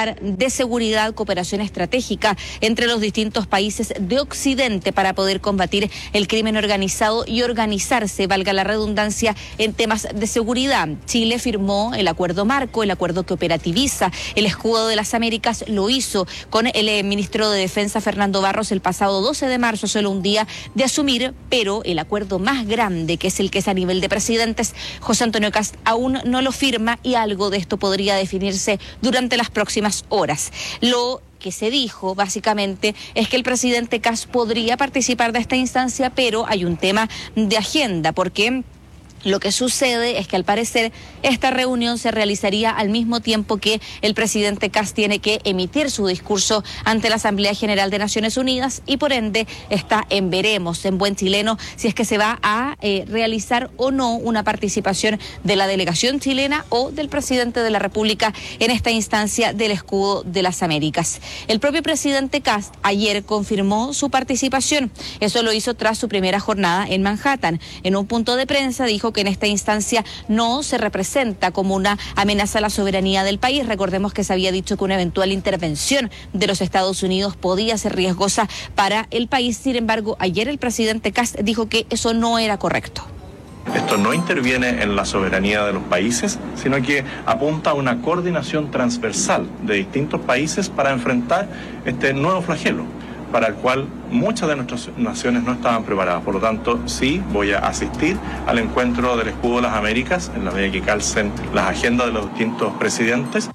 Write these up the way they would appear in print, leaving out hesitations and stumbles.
militar, de seguridad, cooperación estratégica entre los distintos países de Occidente para poder combatir el crimen organizado y organizarse, valga la redundancia, en temas de seguridad. Chile firmó el acuerdo marco, el acuerdo que operativiza el escudo de las Américas, lo hizo con el ministro de Defensa Fernando Barros el pasado 12 de marzo, solo un día de asumir, pero el acuerdo más grande, que es el que es a nivel de presidentes, José Antonio Kast aún no lo firma y algo de esto podría definirse durante las próximas horas. Lo que se dijo básicamente es que el presidente Kast podría participar de esta instancia, pero hay un tema de agenda, porque lo que sucede es que al parecer esta reunión se realizaría al mismo tiempo que el presidente Kast tiene que emitir su discurso ante la Asamblea General de Naciones Unidas y por ende está en veremos, en buen chileno, si es que se va a realizar o no una participación de la delegación chilena o del presidente de la República en esta instancia del escudo de las Américas. El propio presidente Kast ayer confirmó su participación. Eso lo hizo tras su primera jornada en Manhattan. En un punto de prensa dijo que en esta instancia no se representa como una amenaza a la soberanía del país. Recordemos que se había dicho que una eventual intervención de los Estados Unidos podía ser riesgosa para el país. Sin embargo, ayer el presidente Kast dijo que eso no era correcto. Esto no interviene en la soberanía de los países, sino que apunta a una coordinación transversal de distintos países para enfrentar este nuevo flagelo, para el cual muchas de nuestras naciones no estaban preparadas. Por lo tanto, sí voy a asistir al encuentro del Escudo de las Américas en la medida que calcen las agendas de los distintos presidentes.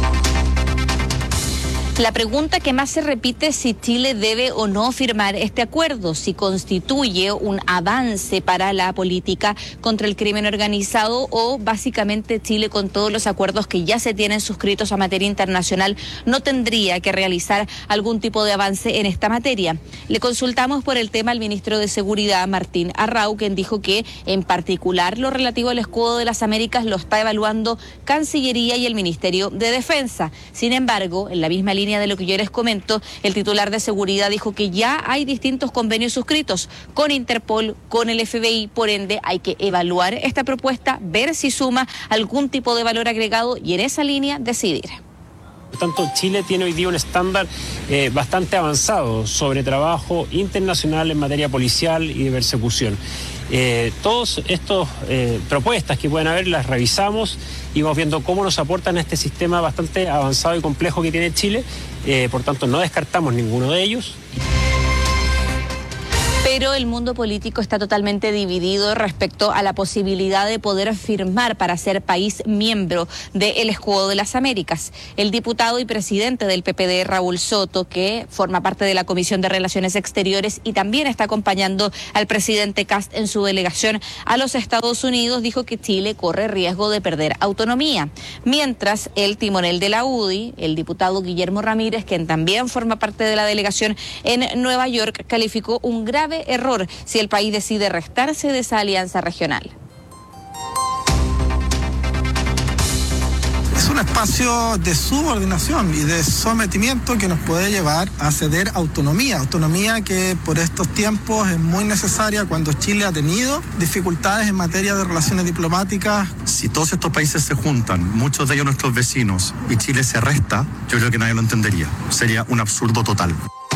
La pregunta que más se repite es si Chile debe o no firmar este acuerdo, si constituye un avance para la política contra el crimen organizado o básicamente Chile, con todos los acuerdos que ya se tienen suscritos a materia internacional, no tendría que realizar algún tipo de avance en esta materia. Le consultamos por el tema al ministro de Seguridad, Martín Arrau, quien dijo que en particular lo relativo al escudo de las Américas lo está evaluando Cancillería y el Ministerio de Defensa. Sin embargo, en la misma línea de lo que yo les comento, el titular de seguridad dijo que ya hay distintos convenios suscritos con Interpol, con el FBI, por ende hay que evaluar esta propuesta, ver si suma algún tipo de valor agregado y en esa línea decidir. Por tanto, Chile tiene hoy día un estándar bastante avanzado sobre trabajo internacional en materia policial y de persecución. Todas estas propuestas que pueden haber las revisamos y vamos viendo cómo nos aportan a este sistema bastante avanzado y complejo que tiene Chile. Por tanto, no descartamos ninguno de ellos. Pero el mundo político está totalmente dividido respecto a la posibilidad de poder firmar para ser país miembro del Escudo de las Américas. El diputado y presidente del PPD, Raúl Soto, que forma parte de la Comisión de Relaciones Exteriores y también está acompañando al presidente Kast en su delegación a los Estados Unidos, dijo que Chile corre riesgo de perder autonomía. Mientras el timonel de la UDI, el diputado Guillermo Ramírez, quien también forma parte de la delegación en Nueva York, calificó un grave error si el país decide restarse de esa alianza regional. Es un espacio de subordinación y de sometimiento que nos puede llevar a ceder autonomía que por estos tiempos es muy necesaria cuando Chile ha tenido dificultades en materia de relaciones diplomáticas. Si todos estos países se juntan, muchos de ellos nuestros vecinos, y Chile se resta, yo creo que nadie lo entendería. Sería un absurdo total.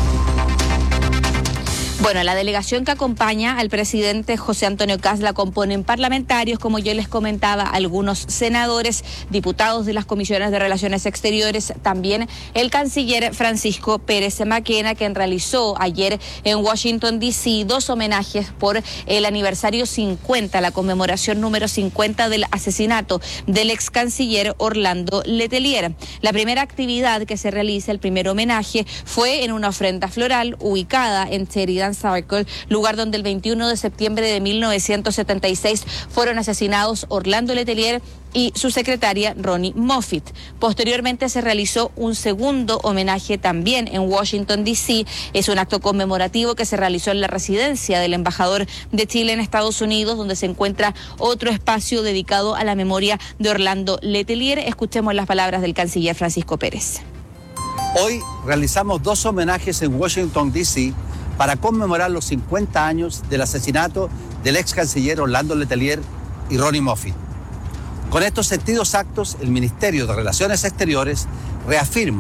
Bueno, la delegación que acompaña al presidente José Antonio Kast la componen parlamentarios, como yo les comentaba, algunos senadores, diputados de las comisiones de Relaciones Exteriores, también el canciller Francisco Pérez Maquena, quien realizó ayer en Washington, D.C., 2 homenajes por el aniversario 50, la conmemoración número 50 del asesinato del ex canciller Orlando Letelier. La primera actividad que se realiza, el primer homenaje, fue en una ofrenda floral ubicada en Sheridan Circle, lugar donde el 21 de septiembre de 1976 fueron asesinados Orlando Letelier y su secretaria Ronnie Moffitt. Posteriormente se realizó un segundo homenaje también en Washington, D.C. Es un acto conmemorativo que se realizó en la residencia del embajador de Chile en Estados Unidos, donde se encuentra otro espacio dedicado a la memoria de Orlando Letelier. Escuchemos las palabras del canciller Francisco Pérez. Hoy realizamos 2 homenajes en Washington, D.C., para conmemorar los 50 años del asesinato del ex canciller Orlando Letelier y Ronnie Moffitt. Con estos sentidos actos, el Ministerio de Relaciones Exteriores reafirma